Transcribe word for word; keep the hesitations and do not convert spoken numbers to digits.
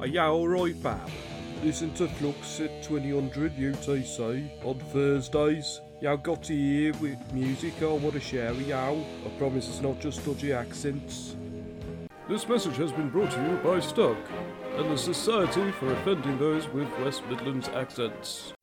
you alright, pal? Listen to Flux at twenty hundred U T C on Thursdays. You got to hear with music I want to share with you. I promise it's not just dodgy accents. This message has been brought to you by Stuck and the Society for Offending Those with West Midlands Accents.